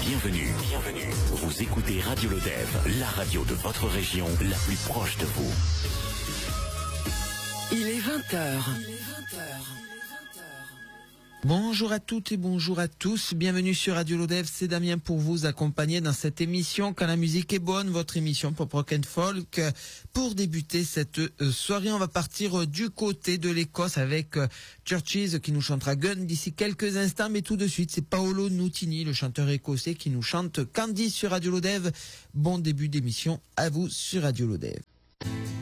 Bienvenue. Vous écoutez Radio Lodève, la radio de votre région, la plus proche de vous. Il est 20h. Bonjour à toutes et bonjour à tous. Bienvenue sur Radio Lodève. C'est Damien pour vous accompagner dans cette émission Quand la musique est bonne, votre émission pop rock and folk. Pour débuter cette soirée, on va partir du côté de l'Écosse avec Churches qui nous chantera Gun d'ici quelques instants. Mais tout de suite, c'est Paolo Nutini, le chanteur écossais, qui nous chante Candy sur Radio Lodève. Bon début d'émission à vous sur Radio Lodève.